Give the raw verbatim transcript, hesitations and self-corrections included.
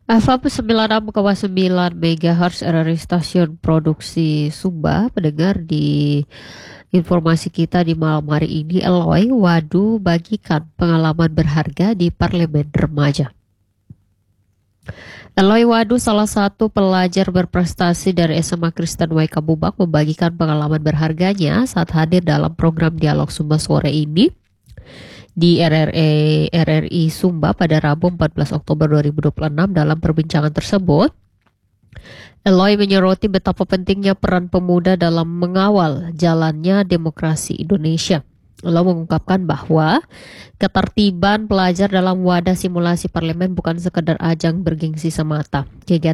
F M sembilan puluh enam koma sembilan MHz R R I stasiun produksi Sumba, pendengar di informasi kita di malam hari ini, Eloy Wadu bagikan pengalaman berharga di Parlemen Remaja. Eloy Wadu, salah satu pelajar berprestasi dari S M A Kristen Waika Bubak, membagikan pengalaman berharganya saat hadir dalam program Dialog Sumba sore ini di R R E R R I Sumba pada Rabu empat belas Oktober dua ribu dua puluh enam. Dalam perbincangan tersebut, Eloy menyoroti betapa pentingnya peran pemuda dalam mengawal jalannya demokrasi Indonesia. Eloy mengungkapkan bahwa ketertiban pelajar dalam wadah simulasi parlemen bukan sekedar ajang bergengsi semata. Kegiatan